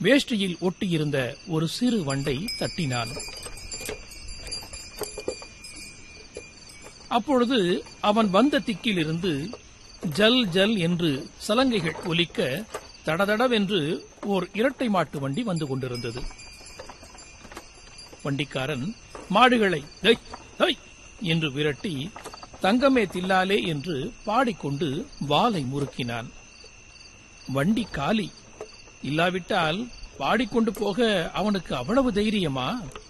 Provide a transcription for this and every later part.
வேஷ்டியில் ஒட்டியிருந்த ஒரு சிறு வண்டை தட்டினான். அப்பொழுது அவன் வந்த திக்கிலிருந்து ஜல் ஜல் என்று சலங்கைகள் ஒலிக்க தடதடவென்று ஓர் இரட்டை மாட்டு வண்டி வந்து கொண்டிருந்தது. வண்டிக்காரன் மாடுகளை என்று விரட்டி தங்கமே தில்லாலே என்று பாடிக்கொண்டு வாலை முறுக்கினான். வண்டி காலி. இல்லாவிட்டால் பாடிக்கொண்டு போக அவனுக்கு அவ்வளவு தைரியமா?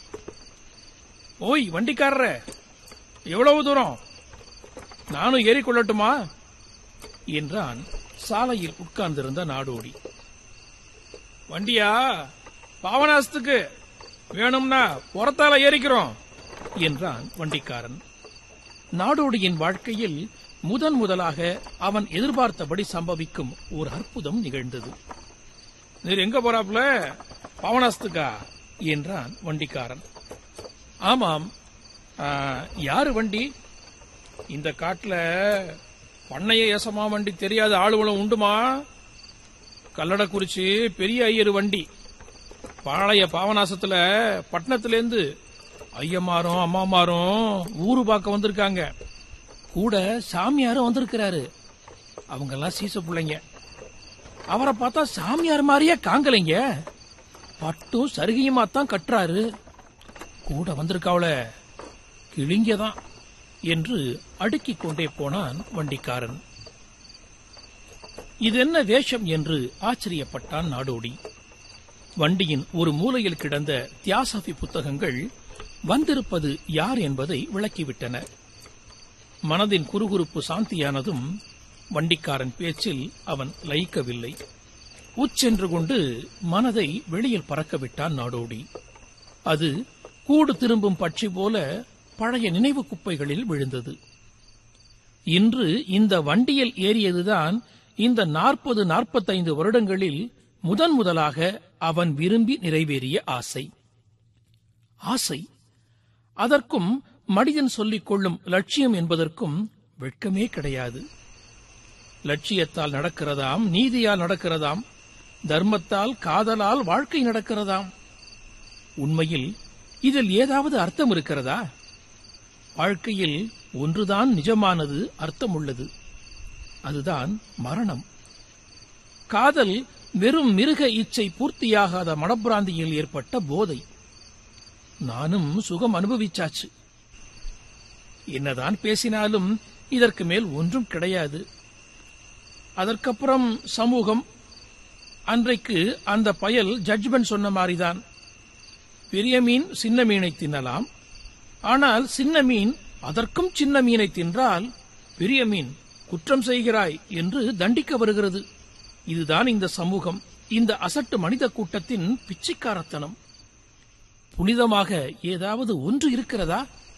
ஓய் வண்டிக்காரர, எவ்வளவு தூரம்? நானும் ஏறிக்கொள்ளட்டுமா என்றான் சாலையில் உட்கார்ந்திருந்த நாடோடி. வண்டியா? பாவனாசத்துக்கு வேணும்னா புறத்தால ஏறிக்கிறோம் என்றான் வண்டிக்காரன். நாடோடியின் வாழ்க்கையில் முதலாக அவன் எதிர்பார்த்தபடி சம்பவிக்கும் ஒரு அற்புதம் நிகழ்ந்தது. நீர் எங்க போறாப்ல? பாவனாசத்துக்கா என்றான் வண்டிக்காரன். ஆமாம். யாரு வண்டி? இந்த காட்டுல பண்ணைய ஏசமா வண்டி தெரியாத ஆளுவளம் உண்டுமா? கல்லடக்குறிச்சி பெரிய ஐயரு வண்டி. பழைய பாவனாசத்துல பட்டணத்திலேருந்து ஐயமாரும் அம்மாமாரும் ஊரு பார்க்க வந்திருக்காங்க. கூட சாமியாரும் வந்திருக்கிறாரு. அவங்க எல்லாம் சீச பிள்ளைங்க. அவரை பார்த்தா சாமியார் மாதிரியே காங்கலைங்க. பட்டும் சருகையுமா தான் கட்டுறாரு. கூட வந்திருக்காவள கிழிங்கதான் என்று அடுக்கிக் கொண்டே போனான் வண்டிக்காரன். இது என்ன வேஷம் என்று ஆச்சரியப்பட்டான் நாடோடி. வண்டியின் ஒரு மூலையில் கிடந்த தியாசபி புத்தகங்கள் வந்திருப்பது யார் என்பதை விளக்கிவிட்டன. மனதின் குறுகுறுப்பு சாந்தியானதும் வண்டிக்காரன் பேச்சில் அவன் லயிக்கவில்லை. உச்சென்று கொண்டு மனதை வெளியில் பறக்கவிட்டான் நாடோடி. அது கூடு திரும்பும் பட்சி போல பழைய நினைவு குப்பைகளில் விழுந்தது. இன்று இந்த வண்டியில் ஏறியதுதான் இந்த 40-45 வருடங்களில் முதலாக அவன் விரும்பி நிறைவேறிய ஆசை. ஆசை அதற்கும் மனிதன் சொல்லிக் கொள்ளும் லட்சியம் என்பதற்கும் வெட்கமே கிடையாது. லட்சியத்தால் நடக்கிறதாம், நீதியால் நடக்கிறதாம், தர்மத்தால் காதலால் வாழ்க்கை நடக்கிறதாம். உண்மையில் இதில் ஏதாவது அர்த்தம் இருக்கிறதா? வாழ்க்கையில் ஒன்றுதான் நிஜமானது, அர்த்தமுள்ளது. அதுதான் மரணம். காதல் வெறும் மிருக இச்சை பூர்த்தியாகாத மனப்பிராந்தியில் ஏற்பட்ட போதை. நானும் சுகம் அனுபவிச்சாச்சு. என்னதான் பேசினாலும் இதற்கு மேல் ஒன்றும் கிடையாது. அதற்கப்புறம் சமூகம். அன்றைக்கு அந்த பயல் ஜட்ஜ்மெண்ட் சொன்ன மாதிரிதான். பெரிய மீன் சின்ன மீனை தின்னலாம். ஆனால் சின்ன மீன் அதற்கும் சின்ன மீனை தின்றால் பெரிய மீன் குற்றம் செய்கிறாய் என்று தண்டிக்க வருகிறது. இதுதான் இந்த சமூகம், இந்த அசட்டு மனித கூட்டத்தின் பிச்சைக்காரத்தனம். புனிதமாக ஏதாவது ஒன்று இருக்கிறதா?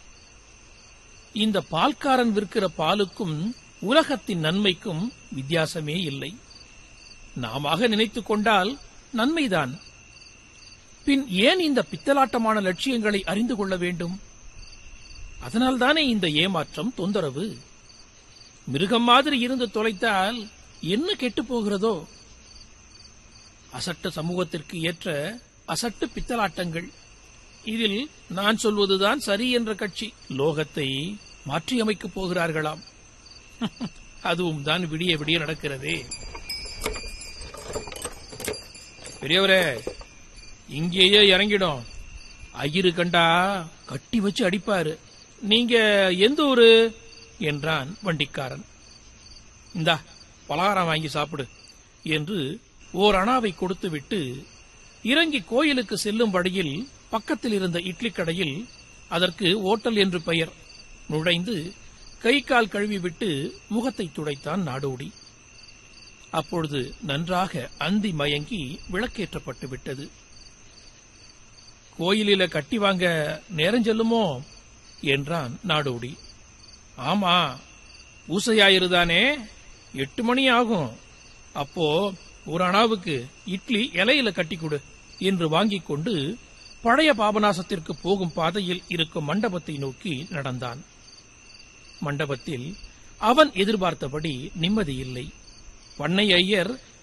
இந்த பால்காரன் விற்கிற பாலுக்கும் உலகத்தின் நன்மைக்கும் வித்தியாசமே இல்லை. நாம நினைத்துக் கொண்டால் நன்மைதான். பின் ஏன் இந்த பித்தலாட்டமான லட்சியங்களை அறிந்து கொள்ள வேண்டும்? அதனால்தானே இந்த ஏமாற்றம், தொந்தரவு. மிருகம் மாதிரி இருந்து தொலைத்தால் என்ன கெட்டுப் போகிறதோ? அசட்டு சமூகத்திற்கு ஏற்ற அசட்டு பித்தலாட்டங்கள். இதில் நான் சொல்வதுதான் சரி என்ற கட்சி லோகத்தை மாற்றியமைக்கப் போகிறார்களாம். அதுவும் தான் விடிய விடிய நடக்கிறதே. பெரியவரே, இங்கேயே இறங்கிடும். ஐயரு கண்டா கட்டி வச்சு அடிப்பாரு. நீங்க எந்த ஊரு என்றான் வண்டிக்காரன். இந்தா பலகாரம் வாங்கி சாப்பிடு என்று ஓர் அணாவை கொடுத்துவிட்டு இறங்கி கோயிலுக்கு செல்லும் வழியில் பக்கத்தில் இருந்த இட்லி கடையில், அதற்கு ஓட்டல் என்று பெயர், நுழைந்து கை கால் கழுவிவிட்டு முகத்தை துடைத்தான் நாடோடி. அப்பொழுது நன்றாக அந்தி மயங்கி விளக்கேற்றப்பட்டு விட்டது. கோயிலில கட்டி வாங்க நேரம் செல்லுமோ என்றான் நாடோடி. ஆமா, பூசையாயிருதானே, 8 மணி ஆகும். அப்போ ஒரு அணாவுக்கு இட்லி இலையில கட்டி கொடு என்று வாங்கிக் கொண்டு பழைய பாபநாசத்திற்கு போகும் பாதையில் இருக்கும் மண்டபத்தை நோக்கி நடந்தான். மண்டபத்தில் அவன் எதிர்பார்த்தபடி நிம்மதி இல்லை. பண்ணை ஐயர்